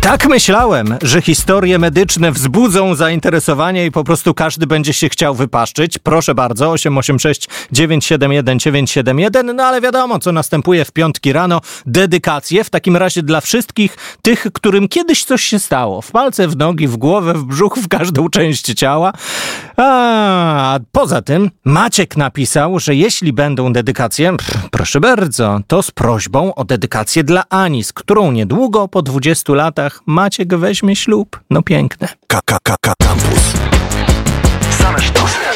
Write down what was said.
Tak myślałem, że historie medyczne wzbudzą zainteresowanie i po prostu każdy będzie się chciał wypaszczyć. Proszę bardzo, 886 971 971, no ale wiadomo, co następuje w piątki rano. Dedykacje w takim razie dla wszystkich tych, którym kiedyś coś się stało. W palce, w nogi, w głowę, w brzuch, w każdą część ciała. A poza tym Maciek napisał, że jeśli będą dedykacje, proszę bardzo, to z prośbą o dedykację dla Ani, z którą niedługo po 20 latach Maciek weźmie ślub. No piękne. Campus. Same sztosy.